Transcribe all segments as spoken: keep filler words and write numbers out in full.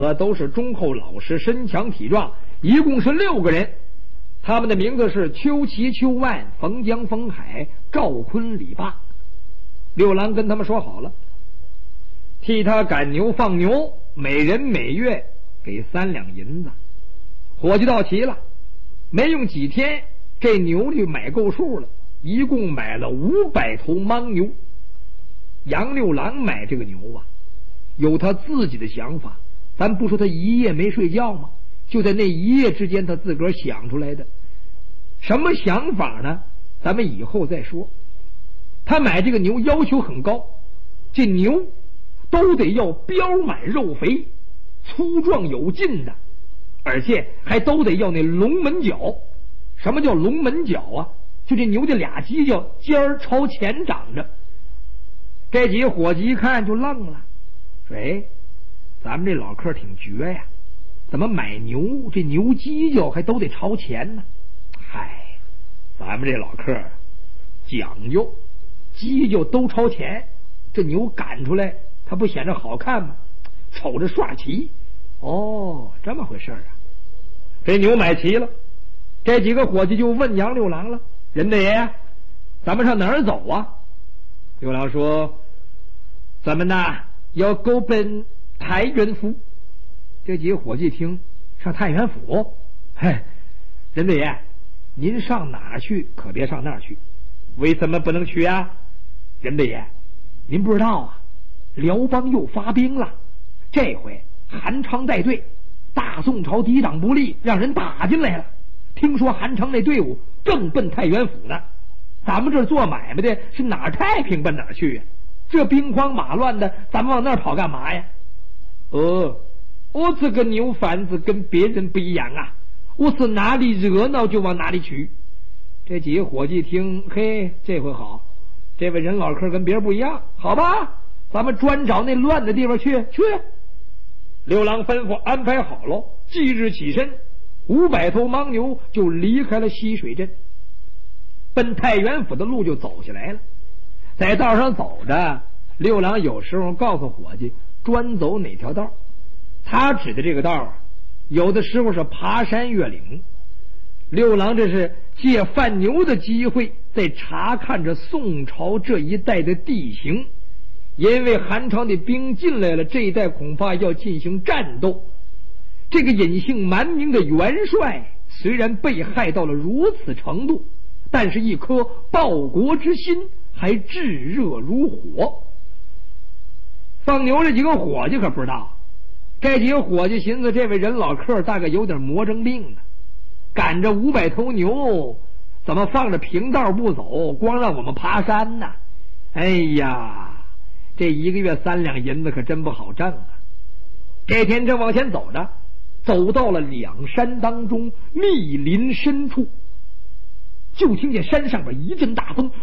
呃，都是忠厚老实、身强体壮，一共是六个人。他们的名字是邱齐、邱万、冯江、冯海、赵坤、李霸。六郎跟他们说好了，替他赶牛放牛，每人每月给三两银子。伙计到齐了，没用几天，这牛就买够数了，一共买了五百头牦牛。杨六郎买这个牛啊，有他自己的想法。咱不说他一夜没睡觉吗？就在那一夜之间，他自个儿想出来的。什么想法呢？咱们以后再说。他买这个牛要求很高，这牛都得要膘满肉肥、粗壮有劲的，而且还都得要那龙门角。什么叫龙门角啊？就这牛的俩犄角尖儿朝前长着。这几个伙计一看就愣了，说：“哎，咱们这老客挺绝呀，怎么买牛这牛犄角还都得朝前呢？”嗨，咱们这老客讲究，犄角都朝前，这牛赶出来它不显着好看吗？瞅着帅气。哦，这么回事啊。这牛买齐了，这几个伙计就问杨六郎了：“仁大爷，咱们上哪儿走啊？”六郎说：“咱们呐要勾奔太原府。”这几个伙计听上太原府，嘿，仁大爷，您上哪儿去可别上那儿去。为什么不能去啊？仁大爷，您不知道啊，辽邦又发兵了，这回韩昌带队，大宋朝抵挡不利，让人打进来了。听说韩昌那队伍正奔太原府呢，咱们这儿做买卖的是哪儿太平奔哪儿去呀？这兵荒马乱的，咱们往那儿跑干嘛呀？哦，我这个牛贩子跟别人不一样啊，我是哪里热闹就往哪里去。这几个伙计听，嘿，这回好，这位人老客跟别人不一样，好吧，咱们专找那乱的地方去去。六郎吩咐安排好了，即日起身，五百头牦牛就离开了溪水镇，奔太原府的路就走下来了。在道上走着，六郎有时候告诉伙计专走哪条道，他指的这个道啊，有的时候是爬山越岭。六郎这是借贩牛的机会，在查看着宋朝这一带的地形，因为韩昌的兵进来了，这一带恐怕要进行战斗。这个隐姓蛮名的元帅虽然被害到了如此程度，但是一颗报国之心还炙热如火。放牛这几个伙计可不知道，这几个伙计寻思这位人老客大概有点魔怔病呢，赶着五百头牛怎么放着平道不走，光让我们爬山呢？哎呀，这一个月三两银子可真不好挣啊。这天正往前走着，走到了两山当中密林深处，就听见山上边一阵大风，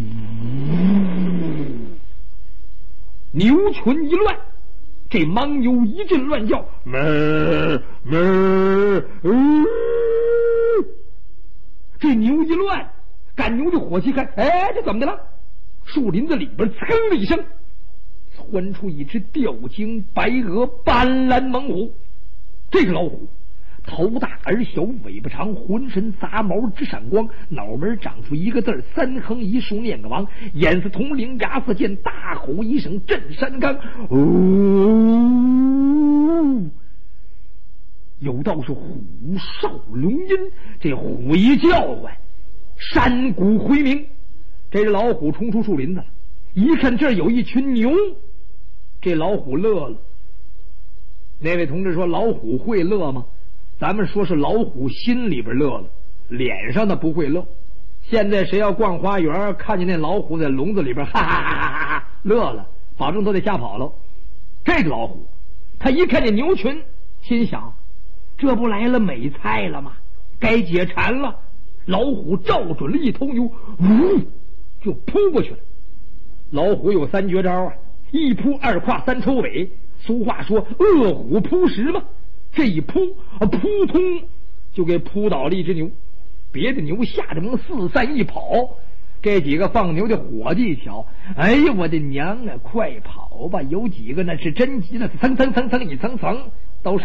牛群一乱，这牦牛一阵乱叫，哞哞，这牛一乱，赶牛的伙计看，哎，这怎么的了？树林子里边噌的一声，窜出一只吊睛白额斑斓猛虎。这个老虎头大耳小，尾巴长，浑身杂毛直闪光，脑门长出一个字儿，三横一竖念个王，眼似铜铃，牙似剑，大吼一声震山冈。哦，有道是虎啸龙吟，这虎一叫唤，山谷回鸣。这只老虎冲出树林子了，一看这儿有一群牛，这老虎乐了。那位同志说，老虎会乐吗？咱们说是老虎心里边乐了，脸上的不会乐。现在谁要逛花园，看见那老虎在笼子里边哈哈哈哈哈乐了，保证都得吓跑了。这个老虎他一看见牛群，心想这不来了美菜了吗？该解馋了。老虎照准了一头牛，呜就扑过去了。老虎有三绝招啊，一扑二跨三抽尾，俗话说饿虎扑食嘛。这一扑啊，扑通就给扑倒了一只牛，别的牛吓得往四散一跑。 这几个放牛的伙计一瞧，哎呀，我的娘啊，快跑吧！有几个那是真急了，蹭蹭蹭蹭一蹭蹭都上